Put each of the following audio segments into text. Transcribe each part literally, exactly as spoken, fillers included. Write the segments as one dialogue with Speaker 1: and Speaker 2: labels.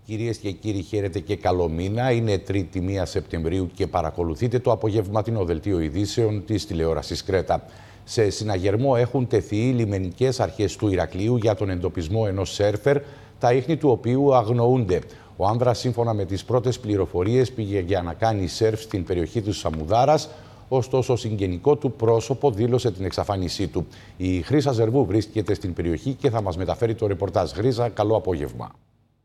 Speaker 1: Κυρίες και κύριοι, χαίρετε και καλό μήνα. Είναι Τρίτη πρώτη Σεπτεμβρίου και παρακολουθείτε το απογευματινό δελτίο ειδήσεων της τηλεόρασης Κρέτα. Σε συναγερμό έχουν τεθεί οι λιμενικές αρχές του Ηρακλείου για τον εντοπισμό ενός σέρφερ, τα ίχνη του οποίου αγνοούνται. Ο άνδρας, σύμφωνα με τις πρώτες πληροφορίες, πήγε για να κάνει σερφ στην περιοχή του Σαμουδάρας, ωστόσο συγγενικό του πρόσωπο δήλωσε την εξαφάνισή του. Η Χρύσα Ζερβού βρίσκεται στην περιοχή και θα μας μεταφέρει το ρεπορτάζ. Χρύσα, καλό απόγευμα.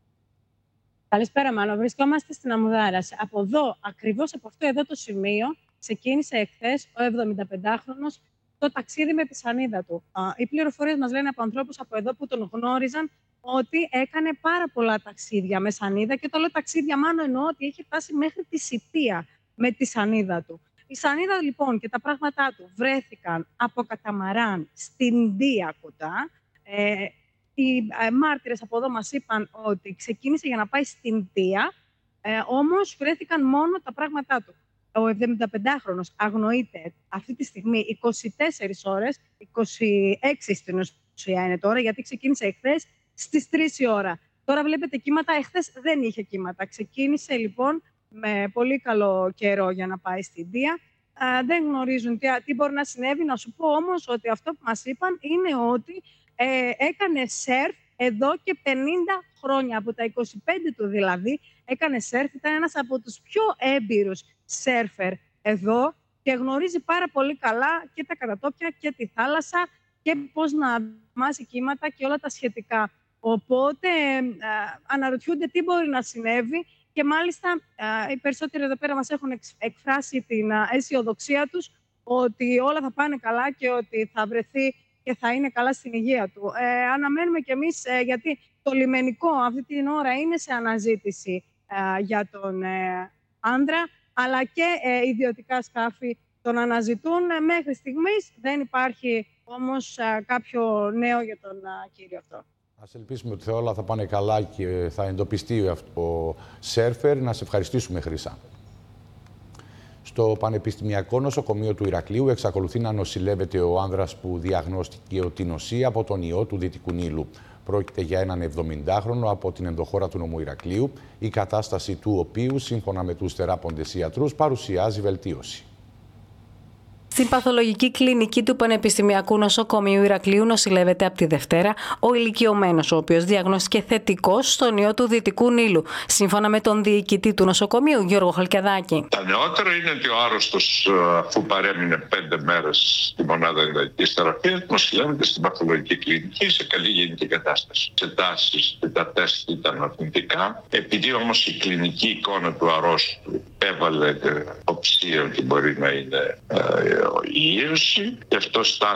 Speaker 2: Καλησπέρα, Μάνο. Βρισκόμαστε στην Αμουδάρας. Από εδώ, ακριβώς από αυτό εδώ το σημείο, ξεκίνησε εχθές ο εβδομηνταπεντάχρονος το ταξίδι με τη σανίδα του. Οι πληροφορίες μας λένε από ανθρώπους από εδώ που τον γνώριζαν ότι έκανε πάρα πολλά ταξίδια με σανίδα. Και το λέω ταξίδια, Μάνο, εννοώ ότι είχε φτάσει μέχρι τη Σιτία με τη σανίδα του. Η σανίδα λοιπόν και τα πράγματά του βρέθηκαν από καταμαράν στην Δία κοντά. Ε, Οι μάρτυρες από εδώ μας είπαν ότι ξεκίνησε για να πάει στην Δία, ε, όμως βρέθηκαν μόνο τα πράγματά του. Ο εβδομηνταπεντάχρονος αγνοείται αυτή τη στιγμή είκοσι τέσσερις ώρες, είκοσι έξι στην ουσία είναι τώρα, γιατί ξεκίνησε εχθές στις τρεις η ώρα. Τώρα βλέπετε κύματα, εχθές δεν είχε κύματα. Ξεκίνησε λοιπόν με πολύ καλό καιρό για να πάει στην Δία. Ε, δεν γνωρίζουν τι, τι μπορεί να συνέβη. Να σου πω όμως ότι αυτό που μας είπαν είναι ότι Ε, έκανε σερφ εδώ και πενήντα χρόνια, από τα είκοσι πέντε του δηλαδή, έκανε σερφ, ήταν ένας από τους πιο έμπειρους σερφερ εδώ και γνωρίζει πάρα πολύ καλά και τα κατατόπια και τη θάλασσα και πώς να δοκιμάσει κύματα και όλα τα σχετικά. Οπότε ε, αναρωτιούνται τι μπορεί να συνέβη και μάλιστα ε, οι περισσότεροι εδώ πέρα μας έχουν εκφράσει την ε, αισιοδοξία τους ότι όλα θα πάνε καλά και ότι θα βρεθεί και θα είναι καλά στην υγεία του. Ε, αναμένουμε κι εμείς, ε, γιατί το λιμενικό αυτή την ώρα είναι σε αναζήτηση ε, για τον ε, άντρα, αλλά και ε, ιδιωτικά σκάφη τον αναζητούν. Ε, μέχρι στιγμής δεν υπάρχει όμως ε, κάποιο νέο για τον ε, κύριο αυτό.
Speaker 1: Ας ελπίσουμε ότι όλα θα πάνε καλά και θα εντοπιστεί ο σέρφερ. Να σε ευχαριστήσουμε, Χρύσα. Στο Πανεπιστημιακό Νοσοκομείο του Ηρακλείου εξακολουθεί να νοσηλεύεται ο άνδρας που διαγνώστηκε ότι νοσεί από τον ιό του Δυτικού Νείλου. Πρόκειται για έναν εβδομηντάχρονο από την ενδοχώρα του νομού Ηρακλείου, η κατάσταση του οποίου, σύμφωνα με τους θεράποντες ιατρούς, παρουσιάζει βελτίωση.
Speaker 3: Στην παθολογική κλινική του Πανεπιστημιακού Νοσοκομείου Ηρακλείου νοσηλεύεται από τη Δευτέρα ο ηλικιωμένος, ο οποίος διαγνώστηκε θετικός στον ιό του Δυτικού Νείλου, σύμφωνα με τον διοικητή του νοσοκομείου, Γιώργο Χαλκιαδάκη.
Speaker 4: Τα νεότερα είναι ότι ο άρρωστος, αφού παρέμεινε πέντε μέρες στη μονάδα εντατικής θεραπείας, νοσηλεύεται στην παθολογική κλινική σε καλή γενική κατάσταση. Σε τάσεις και τα τεστ ήταν αρνητικά. Επειδή όμως η κλινική εικόνα του αρρώστου έβαλε οψία ότι μπορεί να είναι η ίωση, και αυτό